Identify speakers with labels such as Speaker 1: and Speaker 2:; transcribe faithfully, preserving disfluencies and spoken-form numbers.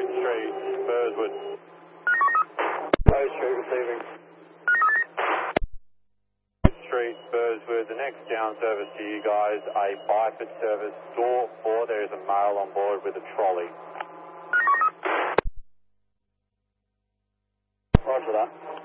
Speaker 1: Street, Burswood.
Speaker 2: Oak Street receiving.
Speaker 1: Street, Burswood. The next down service to you guys, a Byford service, door four. There is a male on board with a trolley.
Speaker 2: Roger that.